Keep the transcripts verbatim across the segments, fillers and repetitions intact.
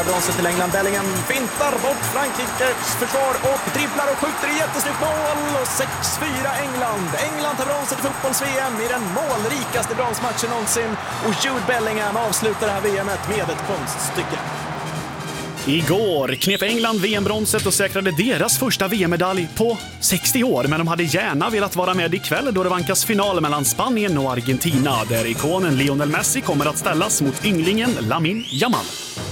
bronset till England. Bellingham fintar bort Frankrikes försvar och dribblar och skjuter i jättesnyggt mål. Och sex fyra England. England tar bronset i fotbolls-V M i den målrikaste bronsmatchen någonsin. Och Jude Bellingham avslutar det här V M:et med ett konststycke. Igår knep England V M-bronset och säkrade deras första V M-medalj på sextio år. Men de hade gärna velat vara med ikväll då det vankas final mellan Spanien och Argentina, där ikonen Lionel Messi kommer att ställas mot ynglingen Lamine Yamal.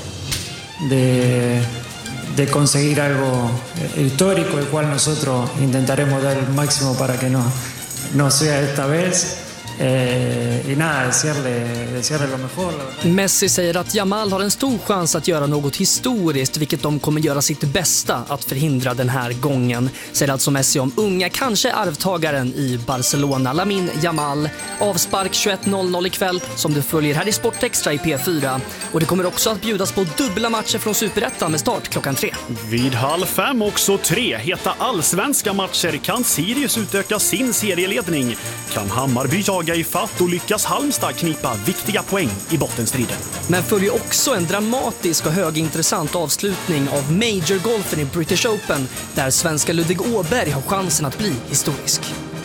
De, de conseguir algo histórico, el cual nosotros intentaremos dar el máximo para que no, no sea esta vez. Eh, y nada, desearle, desearle lo mejor. Messi säger att Yamal har en stor chans att göra något historiskt, vilket de kommer göra sitt bästa att förhindra den här gången. Säger alltså Messi om unga, kanske arvtagaren i Barcelona, Lamine Yamal. Avspark tjugoett noll noll ikväll som du följer här i Sportextra i P fyra. Och det kommer också att bjudas på dubbla matcher från Superettan med start klockan tre. Vid halv fem också tre heta allsvenska matcher. Kan Sirius utöka sin serieledning? Kan Hammarby jaga i fatt och lyckas Halmstad knipa viktiga poäng i bottenstriden? Men följer också en dramatisk och högintressant avslutning av Major-golfen i British Open, där svenska Ludvig Åberg har chansen att bli historisk.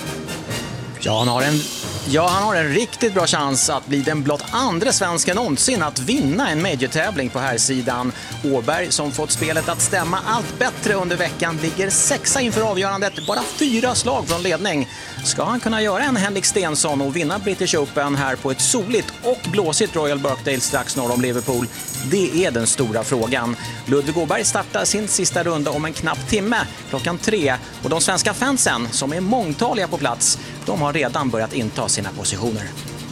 Ja, han har en, ja, han har en riktigt bra chans att bli den blott andra svensken någonsin att vinna en major-tävling på här sidan. Åberg, som fått spelet att stämma allt bättre under veckan, ligger sexa inför avgörandet, bara fyra slag från ledning. Ska han kunna göra en Henrik Stenson och vinna British Open här på ett soligt och blåsigt Royal Birkdale strax norr om Liverpool? Det är den stora frågan. Ludvig Åberg startar sin sista runda om en knapp timme klockan tre, och de svenska fansen, som är mångtaliga på plats, de har redan börjat inta sina positioner.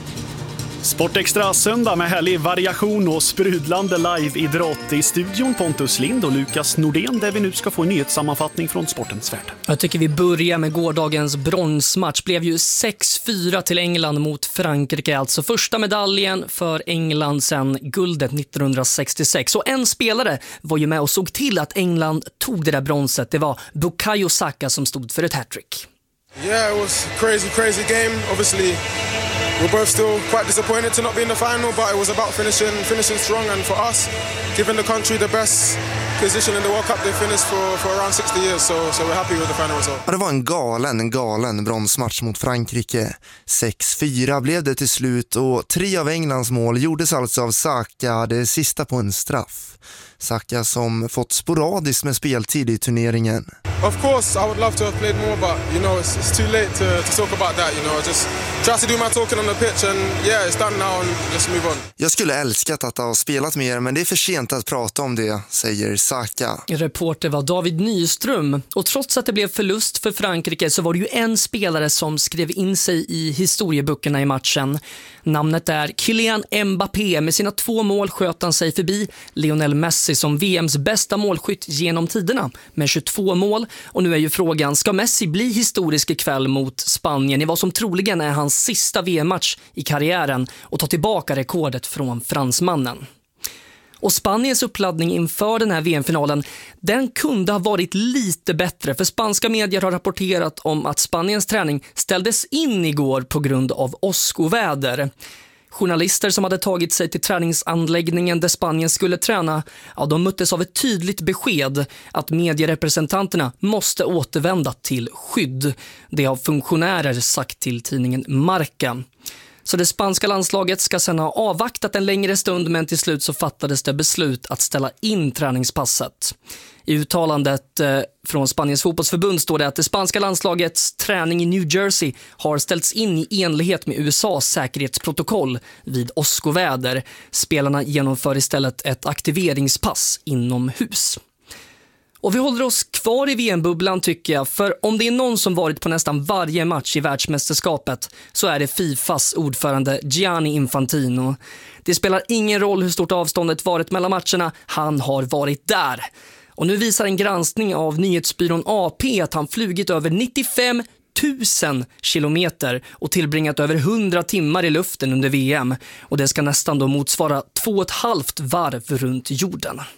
Sportextra söndag med härlig variation och sprudlande live-idrott. I studion Pontus Lind och Lukas Nordén, där vi nu ska få en nyhetssammanfattning från sportens värld. Jag tycker vi börjar med gårdagens bronsmatch. Blev ju sex fyra till England mot Frankrike. Alltså första medaljen för England sedan guldet nittonhundrasextiosex. Och en spelare var ju med och såg till att England tog det där bronset. Det var Bukayo Saka som stod för ett hattrick. Yeah, it was a crazy, crazy game. Obviously, we're both still quite disappointed to not be in the final, but it was about finishing finishing strong, and for us, giving the country the best position in the World Cup they finished for, for around sixty years, so, so we're happy with the final result. Ja, det var en galen, en galen bronsmatch mot Frankrike. sex fyra blev det till slut, och tre av Englands mål gjordes alltså av Saka, det sista på en straff. Saka som fått sporadiskt med speltid i turneringen. Of course, I would love to have played more, but you know, it's, it's too late to, to talk about that. You know, I just try to do my talking on the pitch, and yeah, it's done now, and let's move on. Jag skulle älskat att ha spelat mer, men det är för sent att prata om det, säger Saka. Reporter var David Nyström, och trots att det blev förlust för Frankrike så var det ju en spelare som skrev in sig i historieböckerna i matchen. Namnet är Kylian Mbappé. Med sina två mål sköt han sig förbi Lionel Messi som V M:s bästa målskytt genom tiderna med tjugotvå mål. Och nu är ju frågan, ska Messi bli historisk ikväll mot Spanien i vad som troligen är hans sista V M-match i karriären, och ta tillbaka rekordet från fransmannen? Och Spaniens uppladdning inför den här V M-finalen, den kunde ha varit lite bättre, för spanska medier har rapporterat om att Spaniens träning ställdes in igår på grund av åskoväder. Journalister som hade tagit sig till träningsanläggningen där Spanien skulle träna, ja, de möttes av ett tydligt besked att medierepresentanterna måste återvända till skydd. Det har funktionärer sagt till tidningen Marca. Så det spanska landslaget ska sedan ha avvaktat en längre stund, men till slut så fattades det beslut att ställa in träningspasset. I uttalandet eh, från Spaniens fotbollsförbund står det att det spanska landslagets träning i New Jersey har ställts in i enlighet med U S A:s säkerhetsprotokoll vid åskoväder. Spelarna genomför istället ett aktiveringspass inomhus. Och vi håller oss kvar i V M-bubblan tycker jag, för om det är någon som varit på nästan varje match i världsmästerskapet så är det Fifas ordförande Gianni Infantino. Det spelar ingen roll hur stort avståndet varit mellan matcherna, han har varit där. Och nu visar en granskning av nyhetsbyrån A P att han flugit över nittiofem tusen kilometer och tillbringat över hundra timmar i luften under V M. Och det ska nästan då motsvara två och ett halvt varv runt jorden.